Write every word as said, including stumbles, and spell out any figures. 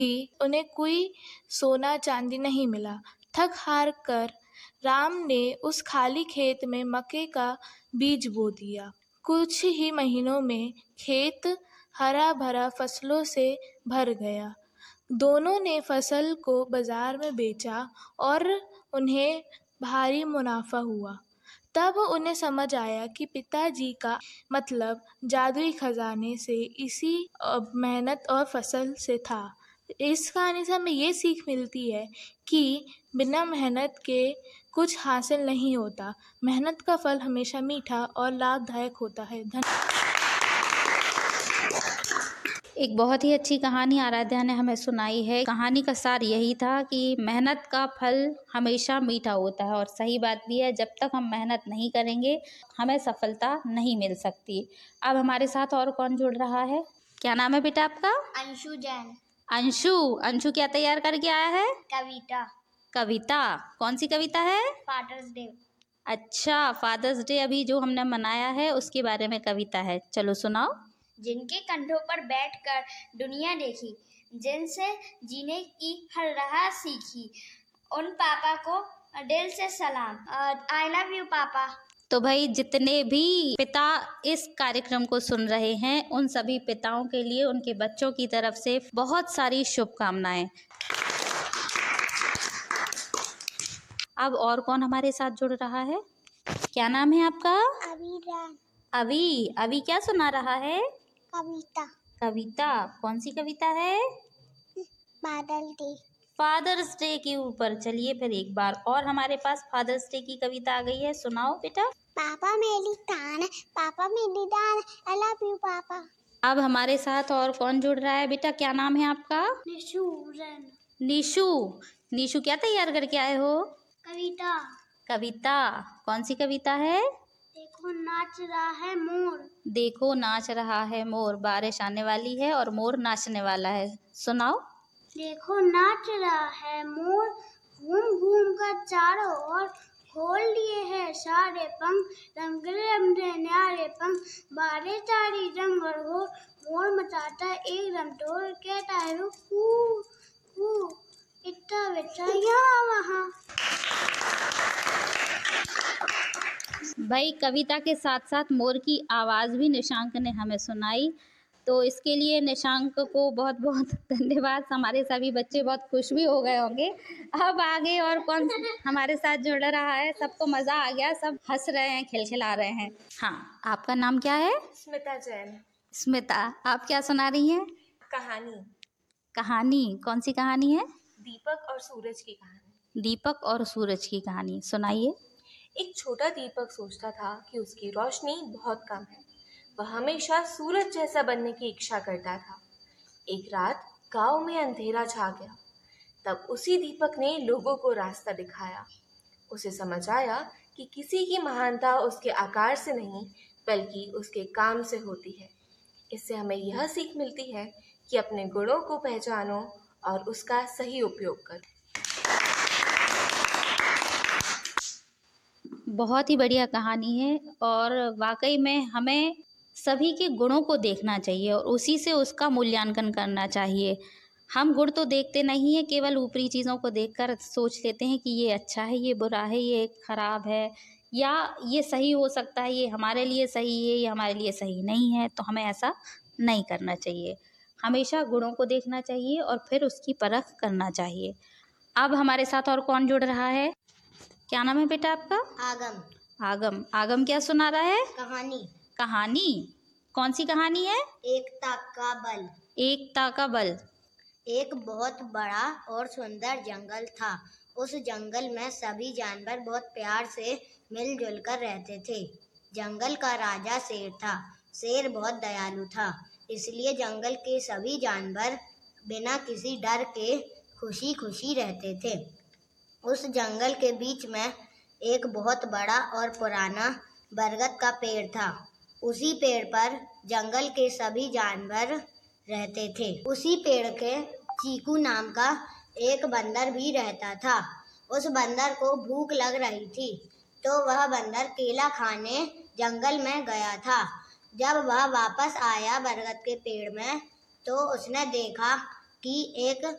कि उन्हें कोई सोना चांदी नहीं मिला। थक हार कर राम ने उस खाली खेत में मक्के का बीज बो दिया। कुछ ही महीनों में खेत हरा भरा फसलों से भर गया। दोनों ने फसल को बाजार में बेचा और उन्हें भारी मुनाफा हुआ। तब उन्हें समझ आया कि पिताजी का मतलब जादुई खजाने से इसी अ, मेहनत और फसल से था। इस कहानी से हमें ये सीख मिलती है कि बिना मेहनत के कुछ हासिल नहीं होता। मेहनत का फल हमेशा मीठा और लाभदायक होता है। धन्यवाद। एक बहुत ही अच्छी कहानी आराध्या ने हमें सुनाई है। कहानी का सार यही था कि मेहनत का फल हमेशा मीठा होता है और सही बात भी है। जब तक हम मेहनत नहीं करेंगे हमें सफलता नहीं मिल सकती। अब हमारे साथ और कौन जुड़ रहा है? क्या नाम है बेटा आपका? अंशु जैन। अंशु अंशु क्या तैयार करके आया है? कविता। कविता कौन सी कविता है? Fathers day. अच्छा, फादर्स डे अभी जो हमने मनाया है उसके बारे में कविता है। चलो सुनाओ। जिनके कंधों पर बैठकर दुनिया देखी, जिनसे जीने की हर राह सीखी, उन पापा को दिल से सलाम। आई लव यू पापा। तो भाई जितने भी पिता इस कार्यक्रम को सुन रहे हैं उन सभी पिताओं के लिए उनके बच्चों की तरफ से बहुत सारी शुभकामनाएं। अब और कौन हमारे साथ जुड़ रहा है? क्या नाम है आपका? अभी। अभी अभी क्या सुना रहा है? कविता। कविता कौन सी कविता है? Fathers day. फादर्स डे के ऊपर। चलिए फिर एक बार और हमारे पास फादर्स डे की कविता आ गई है, सुनाओ बेटा। पापा मेरी जान, पापा मेरी जान, आई लव यू पापा। अब हमारे साथ और कौन जुड़ रहा है बेटा? क्या नाम है आपका? निशु जैन। निशु निशु क्या तैयार करके आए हो? कविता। कविता कौन सी कविता है? देखो नाच रहा है मोर। देखो नाच रहा है मोर। बारिश आने वाली है और मोर नाचने वाला है, सुनाओ। देखो नाच रहा है मोर, घूम घूम कर चारों ओर, खोल लिए हैं सारे पंख, रंगले रंगले न्यारे पंख, बारे चारी जंगल हो, मोर मचाता है एकदम टोर, कहता है रुकू कू, इतना बेटा यहाँ वहाँ। भाई कविता के साथ साथ मोर की आवाज़ भी निशांक ने हमें सुनाई, तो इसके लिए निशांक को बहुत बहुत धन्यवाद। हमारे सभी बच्चे बहुत खुश भी हो गए होंगे। अब आगे और कौन हमारे साथ जुड़ रहा है? सबको मज़ा आ गया, सब हंस रहे हैं, खिलखिला रहे हैं। हाँ, आपका नाम क्या है? स्मिता जैन। स्मिता, आप क्या सुना रही हैं? कहानी। कहानी कौन सी कहानी है? दीपक और सूरज की कहानी। दीपक और सूरज की कहानी सुनाइए। एक छोटा दीपक सोचता था कि उसकी रोशनी बहुत कम है। वह हमेशा सूरज जैसा बनने की इच्छा करता था। एक रात गांव में अंधेरा छा गया। तब उसी दीपक ने लोगों को रास्ता दिखाया। उसे समझ आया कि किसी की महानता उसके आकार से नहीं बल्कि उसके काम से होती है। इससे हमें यह सीख मिलती है कि अपने गुणों को पहचानो और उसका सही उपयोग करो। बहुत ही बढ़िया कहानी है और वाकई में हमें सभी के गुणों को देखना चाहिए और उसी से उसका मूल्यांकन करना चाहिए। हम गुण तो देखते नहीं हैं, केवल ऊपरी चीज़ों को देखकर सोच लेते हैं कि ये अच्छा है, ये बुरा है, ये खराब है, या ये सही हो सकता है, ये हमारे लिए सही है, ये हमारे लिए सही नहीं है। तो हमें ऐसा नहीं करना चाहिए। हमेशा गुणों को देखना चाहिए और फिर उसकी परख करना चाहिए। अब हमारे साथ और कौन जुड़ रहा है? क्या नाम है बेटा आपका? आगम। आगम आगम क्या सुना रहा है? कहानी। कहानी कौन सी कहानी है? एकता का बल। एकता का बल। एक बहुत बड़ा और सुंदर जंगल था। उस जंगल में सभी जानवर बहुत प्यार से मिलजुल कर रहते थे। जंगल का राजा शेर था। शेर बहुत दयालु था, इसलिए जंगल के सभी जानवर बिना किसी डर के खुशी खुशी रहते थे। उस जंगल के बीच में एक बहुत बड़ा और पुराना बरगद का पेड़ था। उसी पेड़ पर जंगल के सभी जानवर रहते थे। उसी पेड़ के चीकू नाम का एक बंदर भी रहता था। उस बंदर को भूख लग रही थी, तो वह बंदर केला खाने जंगल में गया था। जब वह वापस आया बरगद के पेड़ में, तो उसने देखा की एक